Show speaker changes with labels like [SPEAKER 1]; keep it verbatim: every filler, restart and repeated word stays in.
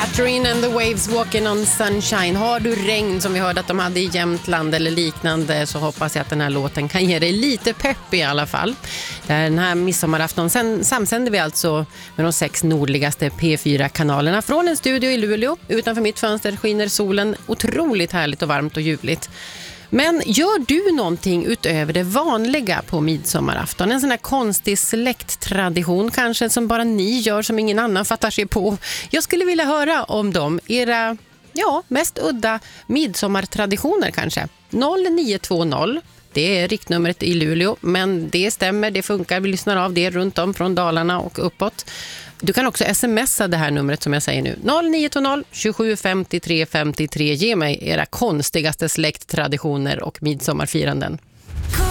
[SPEAKER 1] Catherine and the Waves Walking on Sunshine. Har du regn som vi hörde att de hade i Jämtland eller liknande, så hoppas jag att den här låten kan ge dig lite pepp i alla fall. Den här midsommarafton sen samsänder vi alltså med de sex nordligaste P fyra-kanalerna från en studio i Luleå. Utanför mitt fönster skiner solen, otroligt härligt och varmt och ljuvligt. Men gör du någonting utöver det vanliga på midsommarafton? En sån här konstig släkttradition kanske som bara ni gör, som ingen annan fattar sig på. Jag skulle vilja höra om dem. Era ja, mest udda midsommartraditioner kanske. noll nio två noll. Det är riktnumret i Luleå, men det stämmer, det funkar. Vi lyssnar av det runt om från Dalarna och uppåt. Du kan också smsa det här numret som jag säger nu. noll nio två noll tjugosju femtiotre femtiotre. Ge mig era konstigaste släkttraditioner och midsommarfiranden.